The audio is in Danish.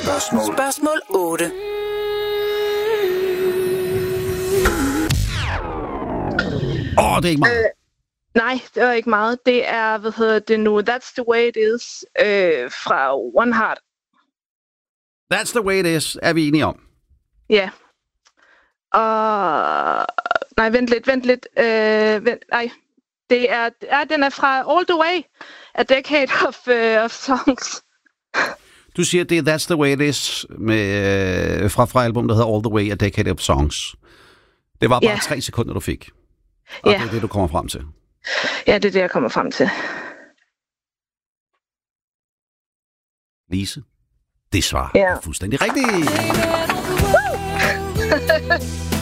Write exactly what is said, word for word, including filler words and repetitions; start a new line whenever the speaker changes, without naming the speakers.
Spørgsmål.
Spørgsmål otte.
Åh, oh, det er ikke meget.
Øh, nej, det var ikke meget. Det er, hvad hedder det nu, That's the Way It Is øh, fra One Heart.
That's the way it is, er vi enige om.
Ja. Og... Nej, vent lidt, vent lidt. Øh, vent, nej. Det er, ja, den er fra All the Way, A Decade of, uh, of Songs.
Du siger, det er That's the way it is med, øh, fra, fra album, der hedder All the Way, A Decade of Songs. Det var bare
Ja.
tre sekunder, du fik. Og
Ja.
det er det, du kommer frem til.
Ja, det er det, jeg kommer frem til.
Lise, det svar
Ja.
er fuldstændig rigtigt.